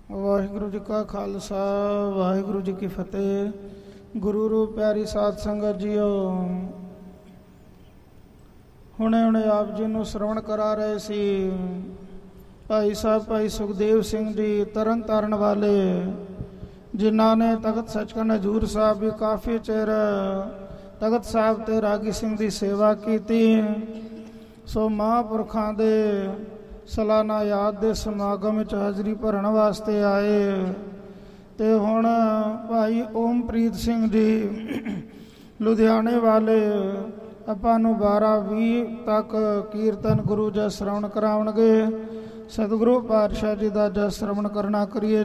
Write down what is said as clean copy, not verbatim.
ਵਾਹਿਗੁਰੂ ਜੀ ਕਾ ਖਾਲਸਾ ਵਾਹਿਗੁਰੂ ਜੀ ਕੀ ਫਤਿਹ। ਗੁਰੂ ਰੂਪ ਪਿਆਰੀ ਸਾਧ ਸੰਗਤ ਜੀਓ, ਹੁਣੇ ਆਪ ਜੀ ਨੂੰ ਸ਼ਰਵਣ ਕਰਾ ਰਹੇ ਸੀ ਭਾਈ ਸਾਹਿਬ ਭਾਈ ਸੁਖਦੇਵ ਸਿੰਘ ਜੀ ਤਰਨ ਤਾਰਨ ਵਾਲੇ, ਜਿਨ੍ਹਾਂ ਨੇ ਤਖਤ ਸੱਚਖੰਡ ਹਜ਼ੂਰ ਸਾਹਿਬ ਵੀ ਕਾਫੀ ਚਿਰ ਤਖਤ ਸਾਹਿਬ ਤੇ ਰਾਗੀ ਸਿੰਘ ਦੀ ਸੇਵਾ ਕੀਤੀ। ਸੋ ਮਹਾਂਪੁਰਖਾਂ ਦੇ ਸਾਲਾਨਾ ਯਾਦ ਦੇ ਸਮਾਗਮ ਵਿੱਚ ਹਾਜ਼ਰੀ ਭਰਨ ਵਾਸਤੇ ਆਏ। ਤੇ ਹੁਣ ਭਾਈ ਓਮਪ੍ਰੀਤ ਸਿੰਘ ਜੀ ਲੁਧਿਆਣੇ ਵਾਲੇ ਆਪਾਂ ਨੂੰ 12:20 ਤੱਕ ਕੀਰਤਨ ਗੁਰੂ ਜਸ ਸ਼ਰਵਣ ਕਰਾਉਣਗੇ। ਸਤਿਗੁਰੂ ਪਾਤਸ਼ਾਹ ਜੀ ਦਾ ਜਸ ਸ਼ਰਵਣ ਕਰਨਾ ਕਰੀਏ